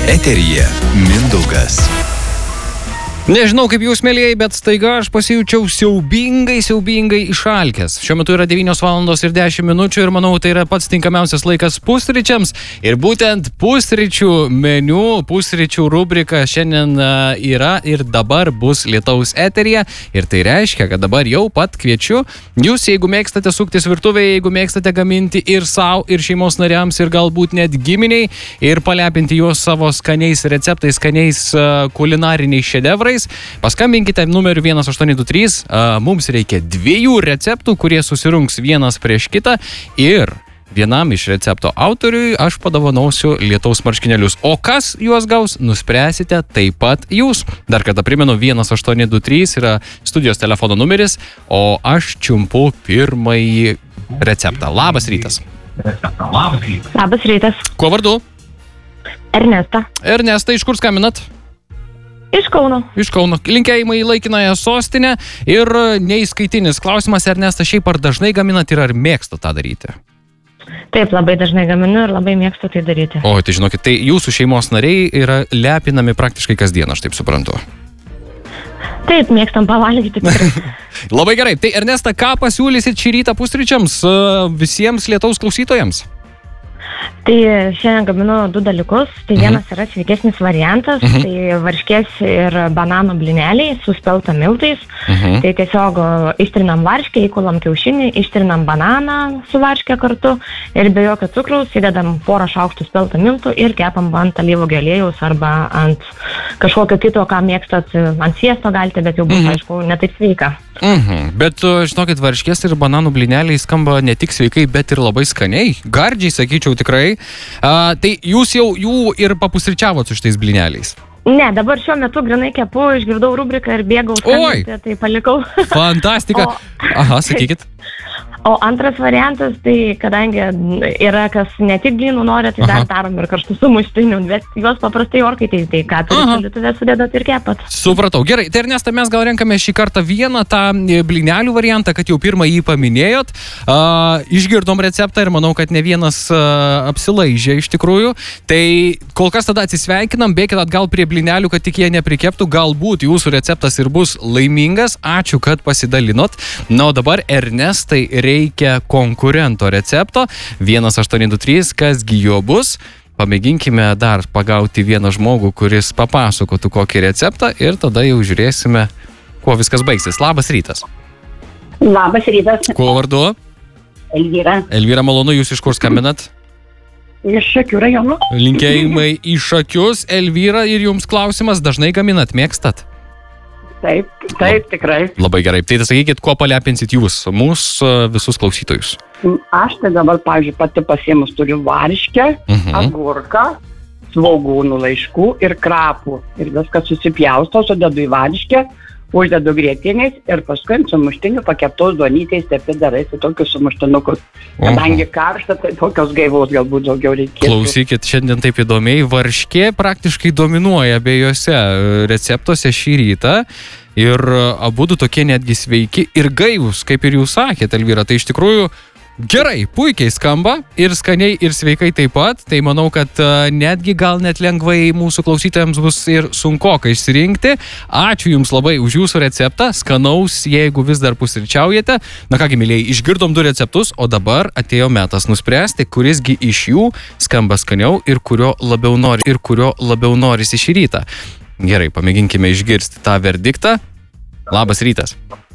Eteryje Mindaugas. Nežinau, kaip jūs, mėlyjei, bet staiga aš pasijaučiau siaubingai išalkęs. Šiuo metu yra 9:10 ir manau, tai yra pats tinkamiausias laikas pusryčiams. Ir būtent pusryčių meniu, pusryčių rubrika šiandien yra ir dabar bus Lietaus eteryje. Ir tai reiškia, kad dabar jau pat kviečiu jūs, jeigu mėgstate suktis virtuvėje, jeigu mėgstate gaminti ir savo, ir šeimos nariams, ir galbūt net giminiai, ir palepinti juos savo skaniais receptais, skaniais kulinariniais šedevrais, paskambinkite numeriu 1823, mums reikia 2 receptų, kurie susirungs vienas prieš kitą ir vienam iš recepto autoriui aš padovanosiu Lietaus marškinėlius. O kas juos gaus, nuspręsite taip pat jūs. Dar kartą primenu, 1823 yra studijos telefono numeris, o aš čiumpu pirmąjį receptą. Labas rytas. Labas rytas. Kuo vardu? Ernesta. Ernesta, iš kur skambinat? Iš Kauno. Iš Kauno. Linkėjimai į laikinąją sostinę. Ir neįskaitinis klausimas, Ernesta, šiaip ar dažnai gaminat ir ar mėgstat tą daryti? Taip, labai dažnai gaminu ir labai mėgstu tai daryti. O, tai žinokit, tai jūsų šeimos nariai yra lepinami praktiškai kasdien, aš taip suprantu. Taip, mėgstam pavalgyti tikrai. Labai gerai. Tai, Ernesta, ką pasiūlysit šį rytą pusryčiams visiems Lietaus klausytojams? Tai šiandien gaminu 2 dalykus. Tai vienas yra sveikesnis variantas, tai varškės ir bananų blyneliai su spelta miltais. Tai tiesiog ištrinam varškę, įkulam kiaušinį, ištrinam bananą su varške kartu ir be jokio cukraus įdedam 4 šaukštų spelta miltų ir kepam ant alyvuogių aliejaus arba ant kažkokio kito, ką mėgstat, ant sviesto galite, bet jau bus, aišku, ne taip sveika. Bet, žinokit, varškės ir bananų blyneliai skamba ne tik sveikai, bet ir labai skaniai. Gardžiai, sakyčiau, tikrai. Tai jūs jau jų ir papusryčiavot su šitais blyneliais? Ne, dabar šiuo metu grinai kepu, išgirdau rubriką ir bėgau skambinti, tai palikau. Fantastika. Aha, sakykit. O antras variantas, tai kadangi yra kas ne tik blynų nori, tai dar darom ir kartu sumuštinių, bet juos paprastai orkaitės, tai ką turite šaldytuve sudedat ir kepat. Supratau. Gerai, tai Ernesta, mes gal renkame šį kartą vieną tą blynelių variantą, kad jau pirmą jį paminėjot. Išgirdom receptą ir manau, kad ne vienas apsilaižė iš tikrųjų. Tai kol kas tada atsisveikinam, bėkit atgal prie blynelių, kad tik jie neprikeptų. Galbūt jūsų receptas ir bus laimingas. Ačiū, kad pasidalinot. Na, o dabar Ernestai reikia konkurento recepto. 1823, kasgi jo bus. Pamėginkime dar pagauti vieną žmogų, kuris papasakotų kokį receptą ir tada jau žiūrėsime, kuo viskas baigsis. Labas rytas. Labas rytas. Kuo vardu? Elvyra. Elvyra, malonu, jūs iš kur skambinat? Iš Šakių rajono. Linkėjimai į Šakius. Elvyra, ir jums klausimas, dažnai gaminat, mėgstat? Taip, tikrai. Labai gerai. Tai sakykit, kuo palepinsit jūs, mūsų visus klausytojus? Aš tai dabar, pavyzdžiui, pati pasiemus turiu varškę, agurką, svogūnų laiškų ir krapų. Ir viskas susipjausto, sudedu į varškę, uždedu grietinės ir paskui ant sumuštinių pakeptos duonytės tepi daraisi tokius sumuštinukus. Kadangi karšta, tai tokios gaivos galbūt daugiau reikėtų. Klausykit, šiandien taip įdomiai, varškė praktiškai dominuoja abiejose receptuose šį rytą. Ir abudu tokie netgi sveiki ir gaivūs, kaip ir jūs sakėte, Elvyra. Tai iš tikrųjų gerai, puikiai skamba ir skaniai ir sveikai taip pat. Tai manau, kad netgi gal net lengvai mūsų klausytojams bus ir sunkoka išsirinkti. Ačiū jums labai už jūsų receptą. Skanaus, jeigu vis dar pusryčiaujate. Na kągi, mylėjai, išgirdom 2 receptus, o dabar atėjo metas nuspręsti, kurisgi iš jų skamba skaniau ir kurio labiau norisi šį rytą. Gerai, pamėginkime išgirsti tą verdiktą. Labas rytas.